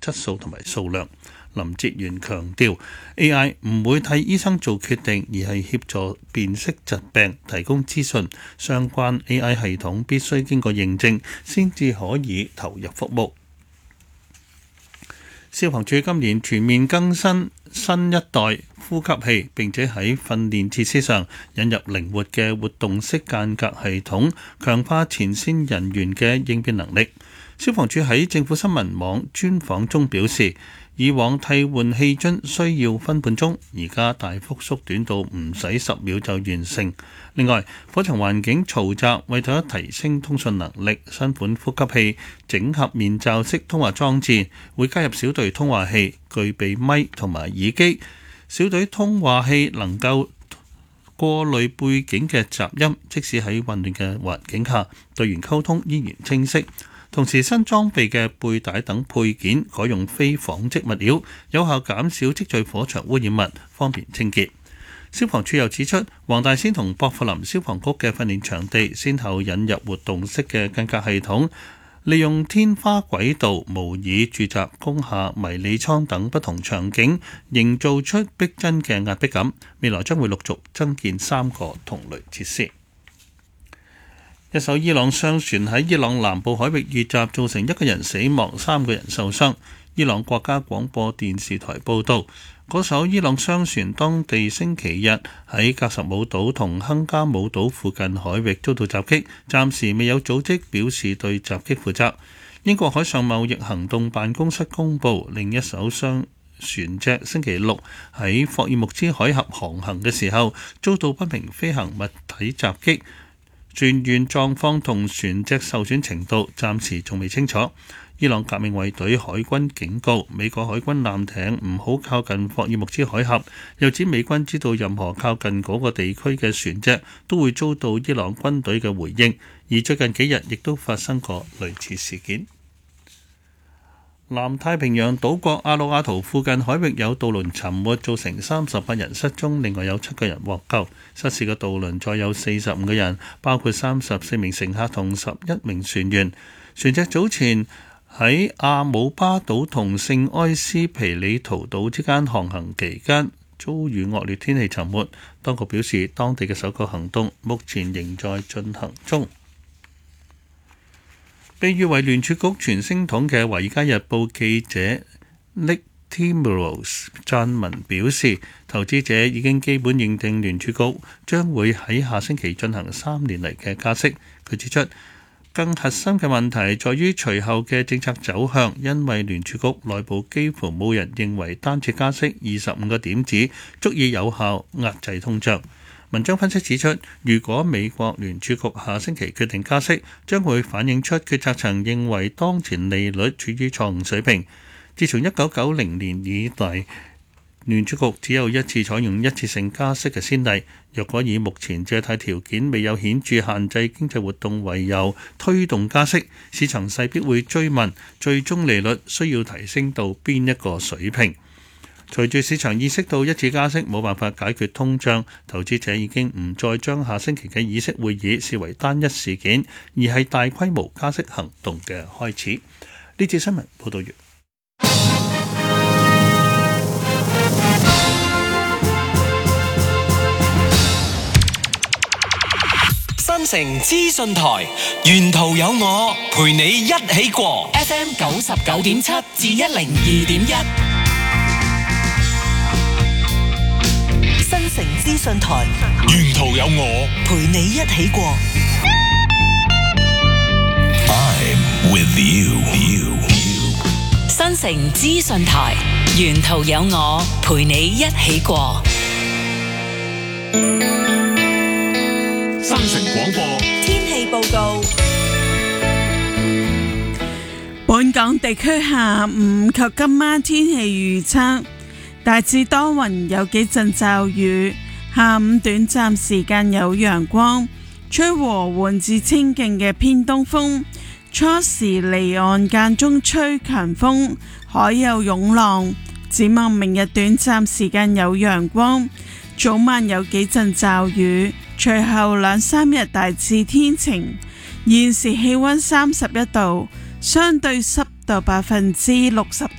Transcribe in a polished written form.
質素同埋數量。林哲玄強調 AI 唔會替醫生做決定，而係協助辨識疾病、提供資訊。相關 AI 系統必須經過認證，先至可以投入服務。消防處今年全面更新新一代呼吸器，並且喺訓練設施上引入靈活嘅活動式間隔系統，強化前線人員嘅應變能力。消防處喺政府新聞網專訪中表示，以往替換氣樽需要分半鐘，而家大幅縮短到唔使10秒就完成。另外，火場環境嘈雜，為咗提升通訊能力，新款呼吸器整合面罩式通話裝置，會加入小隊通話器，具備咪同埋耳機。小隊通話器能夠過濾背景嘅雜音，即使喺混亂嘅環境下，隊員溝通依然清晰。同時，新裝備嘅背帶等配件改用非紡織物料，有效減少積聚火場污染物，方便清潔。消防處又指出，黃大仙同薄扶林消防局嘅訓練場地先後引入活動式嘅間隔系統，利用天花軌道模擬住宅工廈、迷你倉等不同場景，營造出逼真嘅壓迫感。未來將會陸續增建3個同類設施。一艘伊朗商船喺伊朗南部海域遇襲，造成1個人死亡、3個人受傷。伊朗國家廣播電視台報導，嗰艘伊朗商船當地星期日喺格什姆島同亨加姆島附近海域遭到襲擊，暫時未有組織表示對襲擊負責。英國海上貿易行動辦公室公佈，另一艘船隻星期六喺霍爾木茲海峽航行嘅時候，遭到不明飛行物體襲擊。船員狀況同船隻受損程度暫時仲未清楚。伊朗革命衛隊海軍警告美國海軍艦艇唔好靠近霍爾木茲海峽，又指美軍知道任何靠近嗰個地區嘅船隻都會遭到伊朗軍隊嘅回應，而最近幾日亦都發生過類似事件。南太平洋島國阿魯阿圖附近海域有渡輪沉沒，造成38人失蹤，另外有7個人獲救。失事嘅渡輪載有45個人，包括34名乘客同11名船員。船隻早前喺阿姆巴島同聖埃斯皮里圖島之間航行期間遭遇惡劣天氣沉沒。當局表示，當地嘅搜救行動目前仍在進行中。被譽為聯儲局傳聲筒嘅《華爾街日報》記者 Nick Timiraos 撰文表示，投資者已經基本認定聯儲局將會喺下星期進行3年嚟嘅加息。佢指出，更核心嘅問題在於隨後嘅政策走向，因為聯儲局內部幾乎冇人認為單次加息25個點子足以有效壓制通脹。文章分析指出，如果美國聯儲局下星期決定加息，將會反映出決策層認為當前利率處於錯誤水平。自從1990年以來，聯儲局只有一次採用一次性加息嘅先例。若果以目前借貸條件未有顯著限制經濟活動為由推動加息，市場勢必會追問最終利率需要提升到邊一個水平。隨住市場意識到一次加息冇辦法解決通脹，投資者已經唔再將下星期嘅議息會議視為單一事件，而係大規模加息行動嘅開始。呢節新聞報道完。 新城資訊台，沿途有我陪你一起過 FM 99.7至102.1。新城資訊台，沿途有我陪你一起過 I'm with you。 新城資訊台，沿途有我陪你一起過。 新城廣播天氣報告。 本港地區下午及今晚天氣預測，大致多雲，有幾陣驟雨，下午短暫時間有陽光，吹和緩至清勁嘅偏東風，初時離岸間中吹強風，海有湧浪。展望明日短暫時間有陽光，早晚有幾陣驟雨，隨後2-3日大致天晴。現時氣溫31度，相對濕度60%。